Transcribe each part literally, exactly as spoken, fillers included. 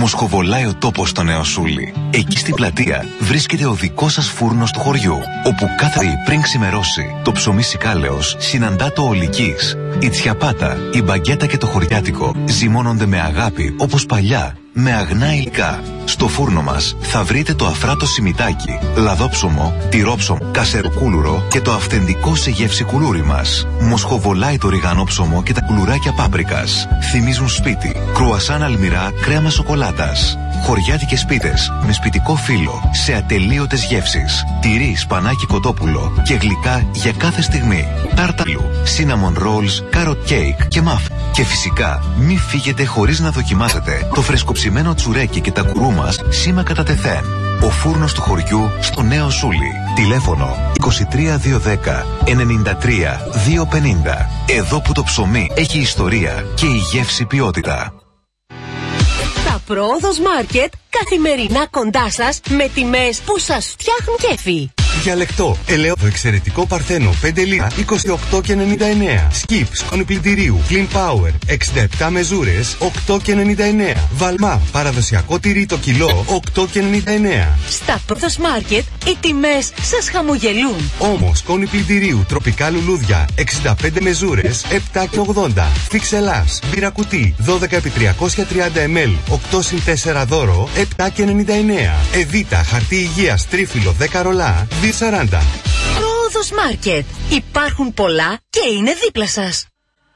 Μοσχοβολάει ο τόπος στο Νέο Σούλι. Εκεί στην πλατεία βρίσκεται ο δικός σας φούρνος του χωριού, όπου κάθε πριν ξημερώσει το ψωμί σικάλεος συναντά το ολικής. Η τσιαπάτα, η μπαγκέτα και το χωριάτικο ζυμώνονται με αγάπη όπως παλιά, με αγνά υλικά. Στο φούρνο μας θα βρείτε το αφράτο σιμιτάκι, λαδόψωμο, τυρόψωμο, κασεροκούλουρο και το αυθεντικό σε γεύση κουλούρι μας. Μοσχοβολάει το ριγανόψωμο και τα κουλουράκια πάπρικας. Θυμίζουν σπίτι. Κρουασάν αλμυρά, κρέμα σοκολάτας. Χωριάτικες πίτες με σπιτικό φύλλο σε ατελείωτες γεύσεις. Τυρί, σπανάκι, κοτόπουλο και γλυκά για κάθε στιγμή. Τάρταλου, cinnamon rolls, carrot cake και μαφ. Και φυσικά μη φύγετε χωρίς να δοκιμάσετε το φρεσκοψημένο τσουρέκι και τα κουρού μας σήμα κατά τεθέν. Ο φούρνος του χωριού στο Νέο Σούλι. Τηλέφωνο είκοσι τρία διακόσια δέκα ενενήντα τρία διακόσια πενήντα. Εδώ που το ψωμί έχει ιστορία και η γεύση ποιότητα. Τα Πρόοδος Μάρκετ καθημερινά κοντά σας με τιμές που σας φτιάχνουν κέφι. Διαλεκτό, ελαιόδο εξαιρετικό παρθένο πέντε λίτρα είκοσι οκτώ και ενενήντα εννέα. Σκιπ σκόνη πλυντηρίου Clean Power εξήντα επτά μεζούρες οκτώ και ενενήντα εννέα. Βαλμά παραδοσιακό τυρί το κιλό οκτώ και ενενήντα εννέα. Στα Πρόοδος Μάρκετ οι τιμές σας χαμογελούν. Όμως σκόνη πλυντηρίου τροπικά λουλούδια εξήντα πέντε μεζούρες επτά και ογδόντα. Φιξελάς μπύρα κουτί δώδεκα επί τριακόσια τριάντα μιλιλίτρα οκτώ συν τέσσερα δώρο επτά και ενενήντα εννέα. Εβίτα χαρτί υγείας τρίφυλλο δέκα ρολά δύο σαράντα. Πρόοδος Μάρκετ. Υπάρχουν πολλά και είναι δίπλα σας.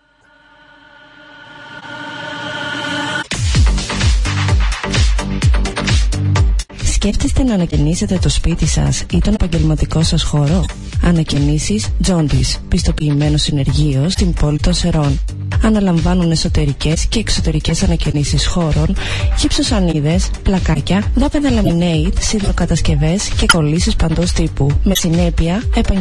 Σκέφτεστε να ανακαινήσετε το σπίτι σας ή τον επαγγελματικό σας χώρο? Ανακαινήσεις Jaundice, πιστοποιημένο συνεργείο στην πόλη των Σερών. Αναλαμβάνουν εσωτερικές και εξωτερικές ανακαινήσεις χώρων, γυψοσανίδες, πλακάκια, δάπεδα laminate, σιδηροκατασκευές και κολλήσεις παντός τύπου. Με συνέπεια, επαγγελματικοί